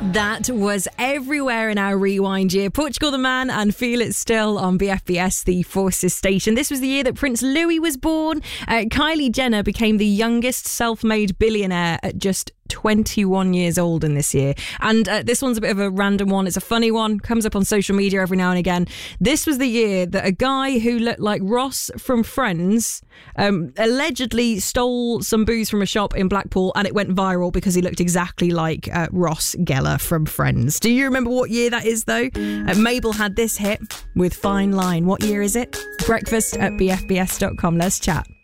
That was everywhere in our rewind year. Portugal the Man and Feel It Still on BFBS, the Forces station. This was the year that Prince Louis was born. Kylie Jenner became the youngest self-made billionaire at just 21 years old in this year. And this one's a bit of a random one. It's a funny one. Comes up on social media every now and again. This was the year that a guy who looked like Ross from Friends allegedly stole some booze from a shop in Blackpool, and it went viral because he looked exactly like Ross Geller from Friends. Do you remember what year that is, though? Mabel had this hit with Fine Line. What year is it? Breakfast at bfbs.com. Let's chat.